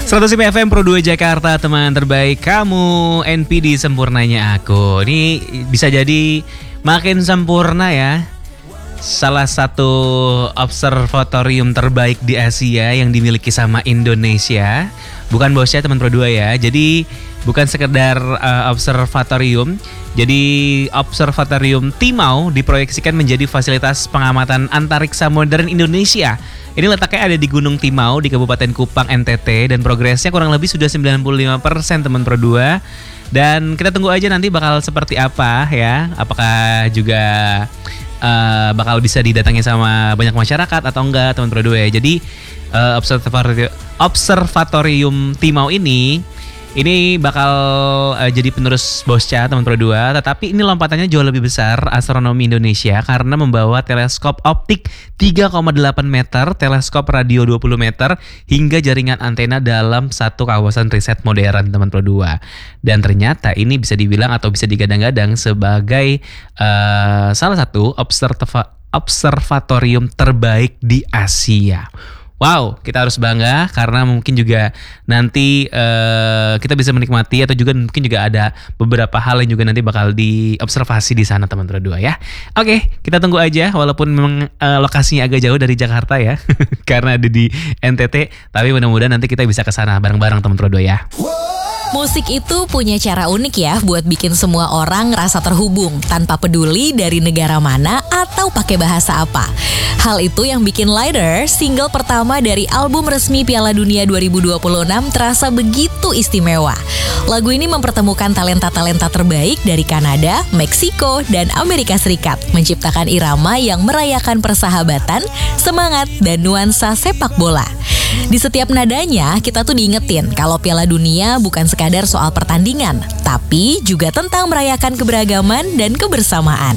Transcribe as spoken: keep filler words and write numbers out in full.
seratus lima F M Pro dua Jakarta, teman terbaik kamu, N P D sempurnanya aku. Ini bisa jadi makin sempurna ya. Salah satu observatorium terbaik di Asia yang dimiliki sama Indonesia. Bukan bosnya teman Pro dua ya. Jadi bukan sekedar uh, observatorium. Jadi Observatorium Timau diproyeksikan menjadi fasilitas pengamatan antariksa modern Indonesia. Ini letaknya ada di Gunung Timau di Kabupaten Kupang N T T dan progresnya kurang lebih sudah sembilan puluh lima persen teman Pro dua. Dan kita tunggu aja nanti bakal seperti apa ya. Apakah juga uh, bakal bisa didatangi sama banyak masyarakat atau enggak teman Pro dua ya. Jadi uh, Observatorium, Observatorium Timau ini Ini bakal uh, jadi penerus Boscha teman Pro dua, tetapi ini lompatannya jauh lebih besar astronomi Indonesia karena membawa teleskop optik tiga koma delapan meter, teleskop radio dua puluh meter, hingga jaringan antena dalam satu kawasan riset modern teman Pro dua. Dan ternyata ini bisa dibilang atau bisa digadang-gadang sebagai uh, salah satu observa- observatorium terbaik di Asia. Wow, kita harus bangga karena mungkin juga nanti uh, kita bisa menikmati atau juga mungkin juga ada beberapa hal yang juga nanti bakal diobservasi di sana teman Pro dua ya. Oke, kita tunggu aja walaupun memang uh, lokasinya agak jauh dari Jakarta ya karena ada di N T T, tapi mudah-mudahan nanti kita bisa ke sana bareng-bareng teman Pro dua ya. Musik itu punya cara unik ya buat bikin semua orang ngerasa terhubung tanpa peduli dari negara mana atau pakai bahasa apa. Hal itu yang bikin Lighter, single pertama dari album resmi Piala Dunia dua ribu dua puluh enam terasa begitu istimewa. Lagu ini mempertemukan talenta-talenta terbaik dari Kanada, Meksiko, dan Amerika Serikat, menciptakan irama yang merayakan persahabatan, semangat, dan nuansa sepak bola. Di setiap nadanya, kita tuh diingetin kalau Piala Dunia bukan sekadar soal pertandingan, tapi juga tentang merayakan keberagaman dan kebersamaan.